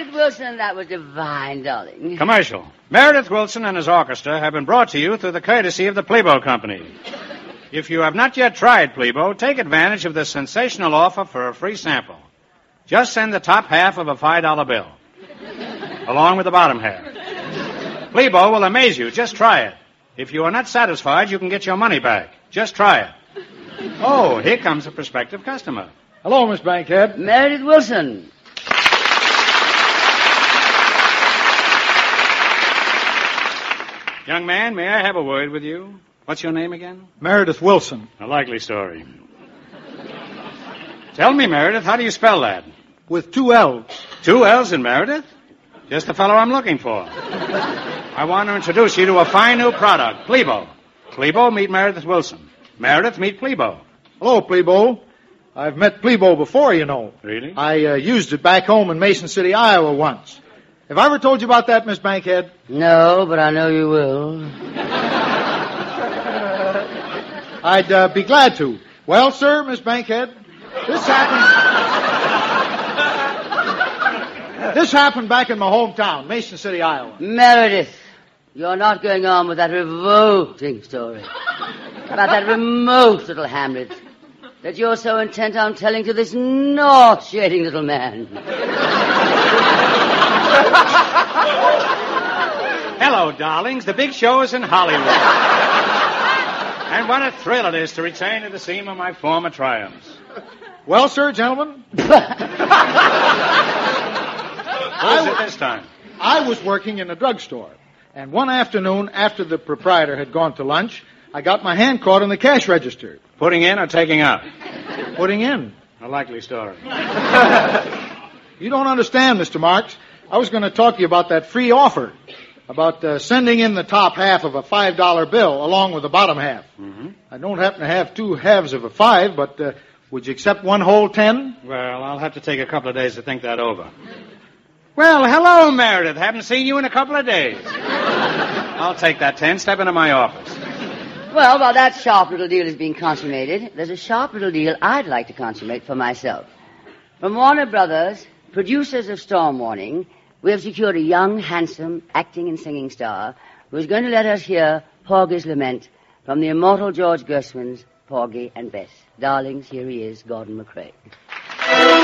Meredith Wilson, that was divine, darling. Commercial. Meredith Wilson and his orchestra have been brought to you through the courtesy of the Plebo Company. If you have not yet tried Plebo, take advantage of this sensational offer for a free sample. Just send the top half of a $5 bill, along with the bottom half. Plebo will amaze you. Just try it. If you are not satisfied, you can get your money back. Just try it. Oh, here comes a prospective customer. Hello, Miss Bankhead. Meredith Wilson. Young man, may I have a word with you? What's your name again? Meredith Wilson. A likely story. Tell me, Meredith, how do you spell that? With 2 L's. 2 L's in Meredith? Just the fellow I'm looking for. I want to introduce you to a fine new product, Plebo. Plebo, meet Meredith Wilson. Meredith, meet Plebo. Hello, Plebo. I've met Plebo before, you know. Really? I used it back home in Mason City, Iowa once. Have I ever told you about that, Miss Bankhead? No, but I know you will. I'd be glad to. Well, sir, Miss Bankhead, this happened back in my hometown, Mason City, Iowa. Meredith, you're not going on with that revolting story about that remote little hamlet that you're so intent on telling to this nauseating little man. Hello, darlings. The big show is in Hollywood. And what a thrill it is to return to the scene of my former triumphs. Well, sir, gentlemen. Who is it this time? I was working in a drugstore, and one afternoon after the proprietor had gone to lunch, I got my hand caught in the cash register. Putting in or taking out? Putting in. A likely story. You don't understand, Mr. Marks. I was going to talk to you about that free offer, about sending in the top half of a $5 bill along with the bottom half. Mm-hmm. I don't happen to have 2 halves of a 5, but would you accept 1 whole 10? Well, I'll have to take a couple of days to think that over. Well, hello, Meredith. Haven't seen you in a couple of days. I'll take that 10. Step into my office. Well, while that sharp little deal is being consummated, there's a sharp little deal I'd like to consummate for myself. From Warner Brothers, producers of Storm Warning, we have secured a young, handsome, acting and singing star who is going to let us hear Porgy's Lament from the immortal George Gershwin's Porgy and Bess. Darlings, here he is, Gordon MacRae.